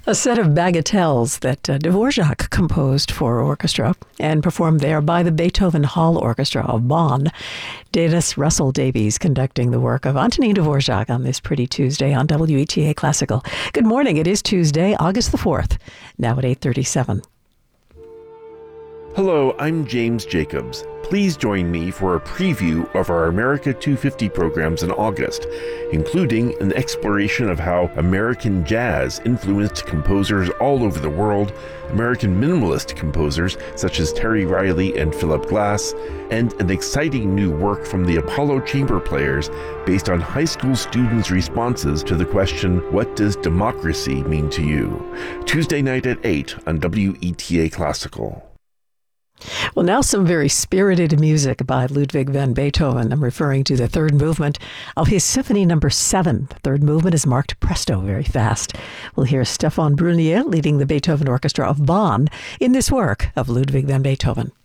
A set of bagatelles that Dvorak composed for orchestra and performed there by the Beethoven Hall Orchestra of Bonn. Dennis Russell Davies conducting the work of Antonin Dvorak on this pretty Tuesday on WETA Classical. Good morning. It is Tuesday, August the 4th, now at 8:37. Hello, I'm James Jacobs. Please join me for a preview of our America 250 programs in August, including an exploration of how American jazz influenced composers all over the world, American minimalist composers such as Terry Riley and Philip Glass, and an exciting new work from the Apollo Chamber Players based on high school students' responses to the question, "What does democracy mean to you?" Tuesday night at 8 on WETA Classical. Well, now some very spirited music by Ludwig van Beethoven. I'm referring to the third movement of his Symphony No. 7. The third movement is marked presto, very fast. We'll hear Stefan Brunier leading the Beethoven Orchestra of Bonn in this work of Ludwig van Beethoven.